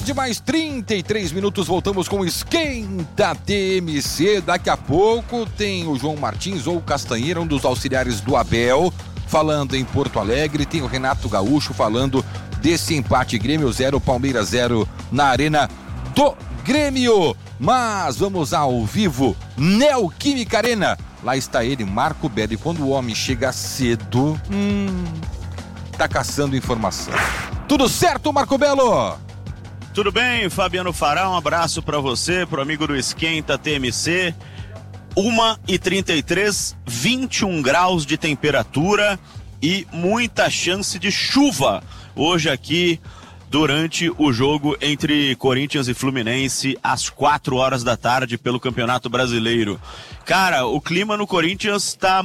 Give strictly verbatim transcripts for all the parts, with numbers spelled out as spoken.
De mais trinta e três minutos, voltamos com o Esquenta T M C. Daqui a pouco tem o João Martins ou o Castanheira, um dos auxiliares do Abel, falando em Porto Alegre. Tem o Renato Gaúcho falando desse empate Grêmio zero, Palmeiras zero na Arena do Grêmio. Mas vamos ao vivo, Neoquímica Arena. Lá está ele, Marco Belo. E quando o homem chega cedo, hum, tá caçando informação. Tudo certo, Marco Belo? Tudo bem, Fabiano Fará, um abraço para você, pro amigo do Esquenta T M C. uma e trinta e três, vinte e um graus de temperatura e muita chance de chuva hoje aqui durante o jogo entre Corinthians e Fluminense às quatro horas da tarde pelo Campeonato Brasileiro. Cara, o clima no Corinthians tá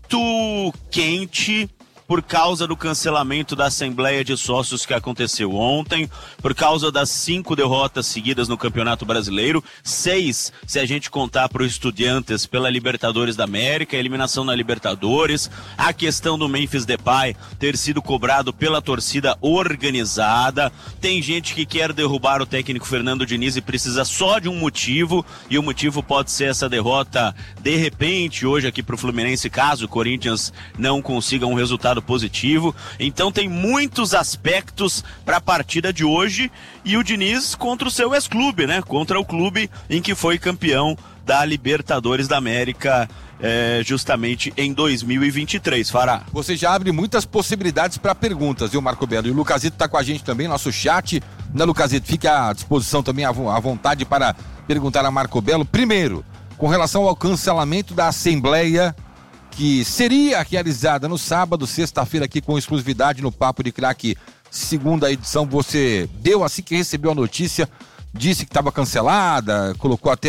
muito quente por causa do cancelamento da Assembleia de Sócios que aconteceu ontem, por causa das cinco derrotas seguidas no Campeonato Brasileiro, seis se a gente contar para os Estudiantes pela Libertadores da América, a eliminação na Libertadores, a questão do Memphis Depay ter sido cobrado pela torcida organizada. Tem gente que quer derrubar o técnico Fernando Diniz e precisa só de um motivo, e o motivo pode ser essa derrota de repente hoje aqui para o Fluminense, caso o Corinthians não consiga um resultado positivo. Então tem muitos aspectos para a partida de hoje, e o Diniz contra o seu ex-clube, né? Contra o clube em que foi campeão da Libertadores da América, é, justamente em dois mil e vinte e três, Fará. Você já abre muitas possibilidades para perguntas, viu, Marco Belo? E o Lucasito está com a gente também, nosso chat, né, Lucasito? Fique à disposição também, à vontade para perguntar a Marco Belo. Primeiro, com relação ao cancelamento da Assembleia que seria realizada no sábado, sexta-feira, aqui com exclusividade no Papo de Craque, segunda edição, você deu assim que recebeu a notícia, disse que estava cancelada, colocou até